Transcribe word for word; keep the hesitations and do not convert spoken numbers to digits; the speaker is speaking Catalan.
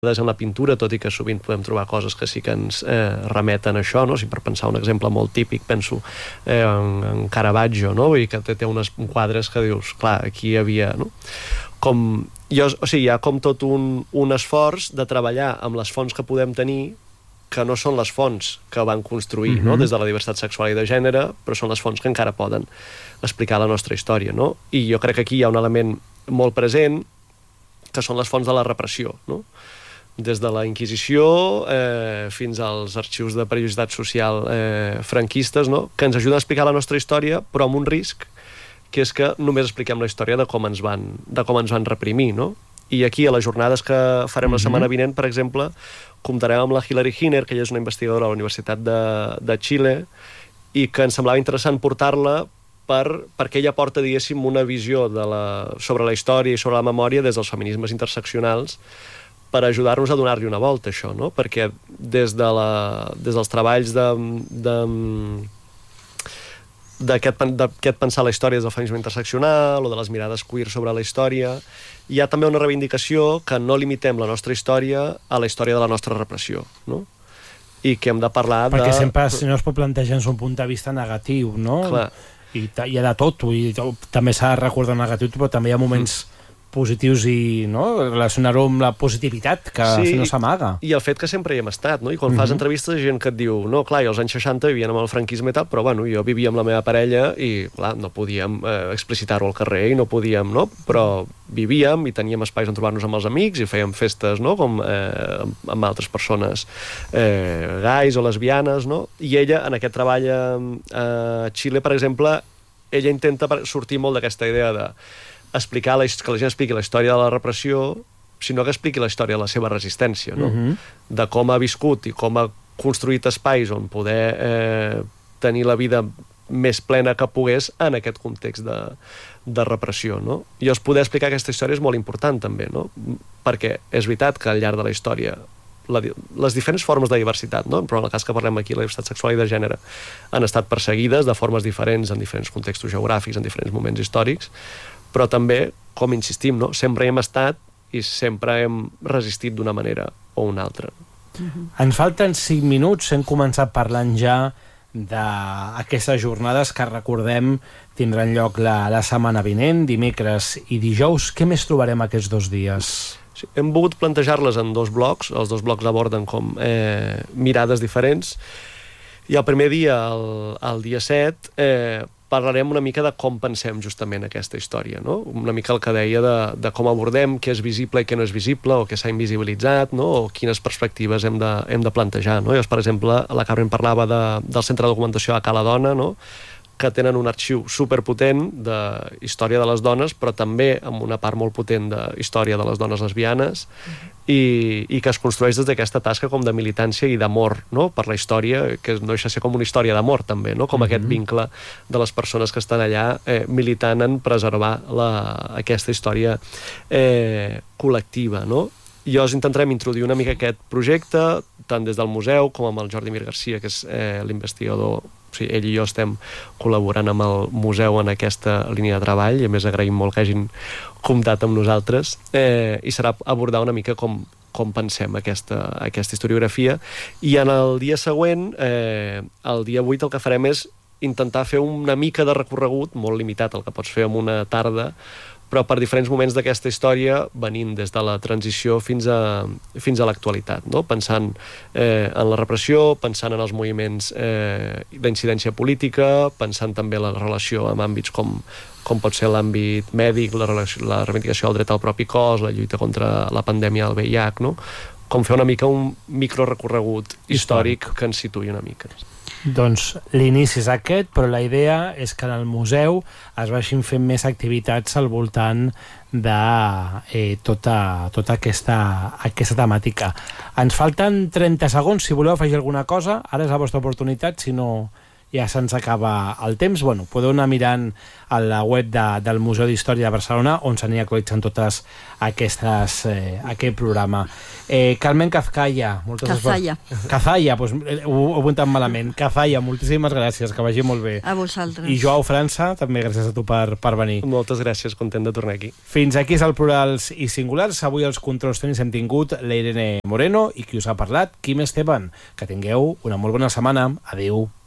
en la pintura, tot i que sovint podem trobar coses que sí que ens eh, remeten a això, no? Si per pensar un exemple molt típic, penso eh, en, en Caravaggio, no? I que té, té unes quadres que dius, clar, aquí hi havia, no? Com, jo, o sigui, hi ha com tot un, un esforç de treballar amb les fonts que podem tenir, que no són les fonts que van construir, mm-hmm. no? Des de la diversitat sexual i de gènere, però són les fonts que encara poden explicar la nostra història, no? I jo crec que aquí hi ha un element molt present, que són les fonts de la repressió, no? Des de la Inquisició eh, fins als arxius de periodicitat social eh, franquistes, no? Que ens ajuden a explicar la nostra història, però amb un risc, que és que només expliquem la història de com ens van, de com ens van reprimir, no? I aquí, a les jornades que farem mm-hmm. la setmana vinent, per exemple, comptarem amb la Hilary Hiner, que ella és una investigadora a la Universitat de, de Xile, i que ens semblava interessant portar-la per, perquè ella porta, diguéssim, una visió de la, sobre la història i sobre la memòria des dels feminismes interseccionals, per ajudar-nos a donar-li una volta a això, no? Perquè des, de la, des dels treballs de, de, d'aquest pensar la història des del feminisme interseccional o de les mirades queer sobre la història, hi ha també una reivindicació que no limitem la nostra història a la història de la nostra repressió, no? I que hem de parlar de... Perquè sempre, si no, es pot plantejar en un punt de vista negatiu, no? Clar. I hi ha de tot, i també s'ha de recordar negatiu, però també hi ha moments... Mm. positius i, no? Relacionar-ho amb la positivitat, que sí, no s'amaga. I el fet que sempre hi hem estat, no? I quan mm-hmm. fas entrevistes hi ha gent que et diu, no, clar, jo als anys seixanta vivien amb el franquisme i tal, però bueno, jo vivia amb la meva parella i, clar, no podíem eh, explicitar-ho al carrer i no podíem, no? Però vivíem i teníem espais on trobar-nos amb els amics i fèiem festes, no? Com eh, amb altres persones eh, gais o lesbianes, no? I ella, en aquest treball a, a Xile, per exemple, ella intenta sortir molt d'aquesta idea de explicar la, que la gent expliqui la història de la repressió, sinó que expliqui la història de la seva resistència, no? Uh-huh. De com ha viscut i com ha construït espais on poder eh, tenir la vida més plena que pogués en aquest context de, de repressió, no? I els poder explicar aquesta història és molt important, també, no? Perquè és veritat que al llarg de la història la, les diferents formes de diversitat, no? Però en el cas que parlem aquí, la diversitat sexual i de gènere, han estat perseguides de formes diferents en diferents contextos geogràfics, en diferents moments històrics, però també, com insistim, no? Sempre hem estat i sempre hem resistit d'una manera o una altra. Mm-hmm. Ens falten cinc minuts, hem començat parlant ja d'aquestes jornades que, recordem, tindran lloc la, la setmana vinent, dimecres i dijous. Què més trobarem aquests dos dies? Sí, hem volgut plantejar-les en dos blocs, els dos blocs aborden com eh, mirades diferents, i el primer dia, el, el dia set, eh, parlarem una mica de com pensem justament aquesta història, no? Una mica el que deia de, de com abordem què és visible i què no és visible, o què s'ha invisibilitzat, no? O quines perspectives hem de, hem de plantejar, no? Llavors, per exemple, la Carmen parlava de, del Centre de Documentació A Cala Dona, no? Que tenen un arxiu superpotent de història de les dones, però també amb una part molt potent de història de les dones lesbianes, i, i que es construeix des d'aquesta tasca com de militància i d'amor, no? Per la història, que no deixa de ser com una història d'amor també, no? Com mm-hmm. aquest vincle de les persones que estan allà eh, militant en preservar la, aquesta història eh, col·lectiva, no? I llavors intentarem introduir una mica aquest projecte, tant des del museu com amb el Jordi Mir Garcia, que és eh, l'investigador. O sigui, ell i jo estem col·laborant amb el museu en aquesta línia de treball, i a més agraïm molt que hagin comptat amb nosaltres, eh, i serà abordar una mica com, com pensem aquesta, aquesta historiografia. I en el dia següent, eh, el dia vuit, el que farem és intentar fer una mica de recorregut, molt limitat el que pots fer en una tarda, però per diferents moments d'aquesta història, venint des de la transició fins a, fins a l'actualitat, no? Pensant eh, en la repressió, pensant en els moviments eh, d'incidència política, pensant també la relació amb àmbits com, com pot ser l'àmbit mèdic, la, relació, la reivindicació del dret al propi cos, la lluita contra la pandèmia del V I H, no? Com fer una mica un microrecorregut històric que ens situï una mica. Doncs l'inici és aquest, però la idea és que en el museu es vagin fent més activitats al voltant de eh, tota, tota aquesta, aquesta temàtica. Ens falten trenta segons, si voleu afegir alguna cosa, ara és la vostra oportunitat, si no ja se'ns acaba el temps. Bueno, podeu anar mirant a la web de, del Museu d'Història de Barcelona, on s'anirà actualitzant totes aquestes, eh, aquest programa. Eh, Carmen Cazalla. Cazalla. Cazalla, doncs, ho, ho he apuntat malament. Cazalla, moltíssimes gràcies, que vagi molt bé. A vosaltres. I Joao França, també gràcies a tu per, per venir. Moltes gràcies, content de tornar aquí. Fins aquí és el Plurals i Singulars. Avui els controls tècnics hem tingut la Irene Moreno i qui us ha parlat, Quim Esteban. Que tingueu una molt bona setmana. Adéu.